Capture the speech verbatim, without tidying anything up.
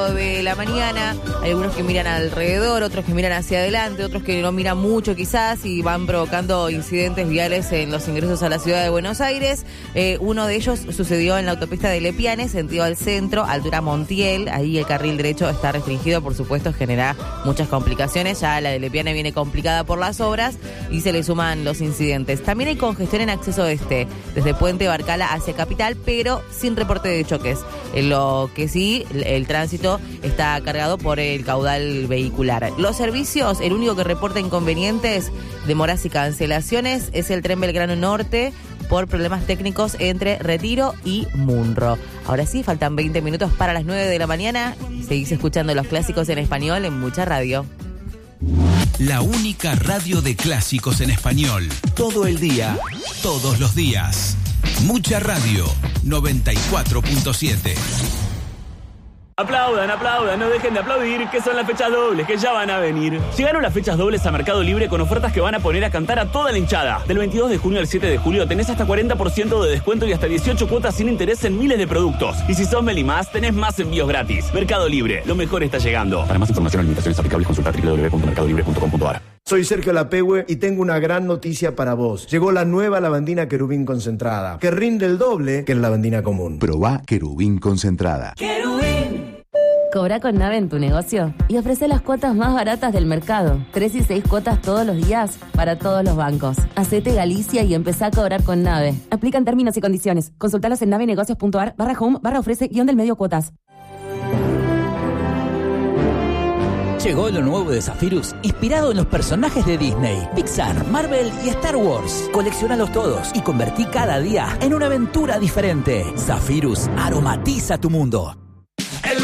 De la mañana, hay algunos que miran alrededor, otros que miran hacia adelante, otros que no miran mucho quizás y van provocando incidentes viales en los ingresos a la ciudad de Buenos Aires. Eh, uno de ellos sucedió en la autopista de Lepiane, sentido al centro, altura Montiel. Ahí el carril derecho está restringido, por supuesto, genera muchas complicaciones. Ya la de Lepiane viene complicada por las obras y se le suman los incidentes. También hay congestión en acceso este, desde Puente Barcala hacia Capital, pero sin reporte de choques. En lo que sí, el, el tránsito está cargado por el caudal vehicular. Los servicios, el único que reporta inconvenientes, demoras y cancelaciones es el tren Belgrano Norte por problemas técnicos entre Retiro y Munro. Ahora sí, faltan veinte minutos para las nueve de la mañana. Seguís escuchando los clásicos en español en Mucha Radio. La única radio de clásicos en español. Todo el día, todos los días. Mucha Radio, noventa y cuatro punto siete. Aplaudan, aplaudan, no dejen de aplaudir, que son las fechas dobles, que ya van a venir. Llegaron las fechas dobles a Mercado Libre con ofertas que van a poner a cantar a toda la hinchada. Del veintidós de junio al siete de julio tenés hasta cuarenta por ciento de descuento y hasta dieciocho cuotas sin interés en miles de productos. Y si sos Meli Más, tenés más envíos gratis. Mercado Libre, lo mejor está llegando. Para más información o limitaciones aplicables, consulta doble u doble u doble u punto mercado libre punto com punto a r. Soy Sergio Lapehue y tengo una gran noticia para vos. Llegó la nueva lavandina Querubín concentrada, que rinde el doble que la lavandina común. Probá Querubín concentrada. Querubín. Cobra con Nave en tu negocio y ofrece las cuotas más baratas del mercado. Tres y seis cuotas todos los días para todos los bancos. Hacete Galicia y empezá a cobrar con Nave. Aplican términos y condiciones. Consultalos en navenegocios punto a r barra home barra ofrece guión del medio cuotas. Llegó lo nuevo de Zephyrus, inspirado en los personajes de Disney, Pixar, Marvel y Star Wars. Coleccionalos todos y convertí cada día en una aventura diferente. Zephyrus aromatiza tu mundo.